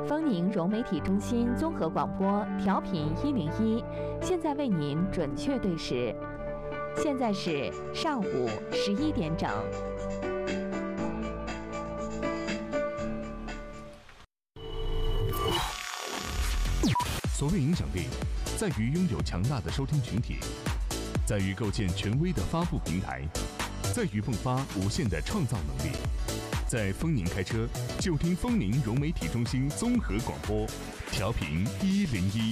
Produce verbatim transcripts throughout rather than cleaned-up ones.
丰宁融媒体中心综合广播调频一零一，现在为您准确对时，现在是上午十一点整。 所谓影响力，在于拥有强大的收听群体，在于构建权威的发布平台，在于迸发无限的创造能力。在丰宁开车，就听丰宁融媒体中心综合广播，调频一零一。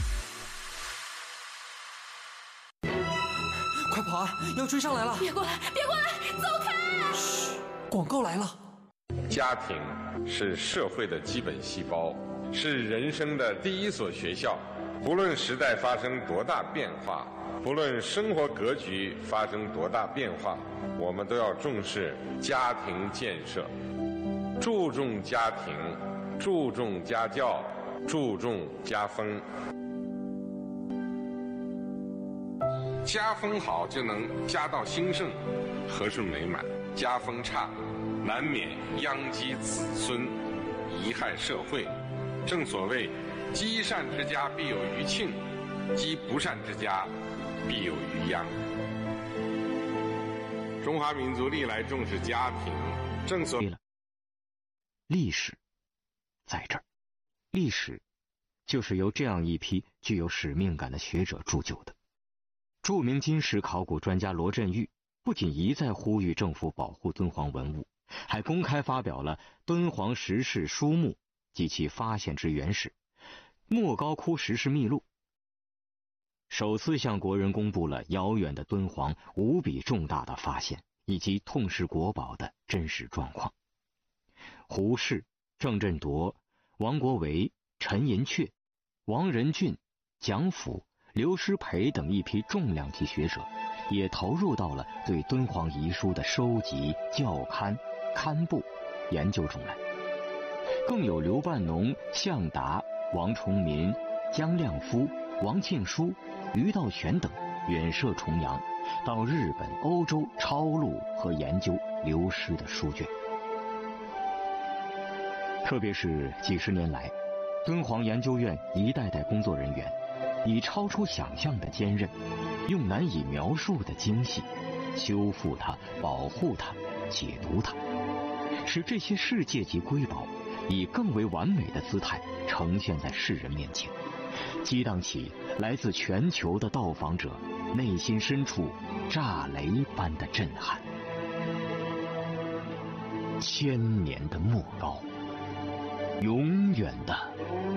快跑啊！要追上来了！ 别过来！别过来！走开！ 嘘，广告来了。 家庭是社会的基本细胞，是人生的第一所学校。不论时代发生多大变化，不论生活格局发生多大变化，我们都要重视家庭建设，注重家庭，注重家教，注重家风。家风好，就能家道兴盛，和顺美满；家风差，难免殃及子孙，贻害社会。正所谓，积善之家必有余庆，积不善之家必有余殃。中华民族历来重视家庭，正所谓历史在这儿，历史就是由这样一批具有使命感的学者铸就的。著名金石考古专家罗振玉不仅一再呼吁政府保护敦煌文物，还公开发表了敦煌石室书目及其发现之原始、莫高窟石室秘录，首次向国人公布了遥远的敦煌无比重大的发现以及痛失国宝的真实状况。胡适、郑振铎、王国维、陈寅恪、王仁俊、蒋溥、刘师培等一批重量级学者也投入到了对敦煌遗书的收集、校勘、刊布、研究中来。更有刘半农、向达、王崇民、姜亮夫、王庆书、余道全等远涉重洋，到日本、欧洲抄录和研究流失的书卷。特别是几十年来，敦煌研究院一代代工作人员以超出想象的坚韧，用难以描述的精细，修复它、保护它、解读它，使这些世界级瑰宝以更为完美的姿态呈现在世人面前，激荡起来自全球的到访者内心深处炸雷般的震撼。千年的莫高，永远的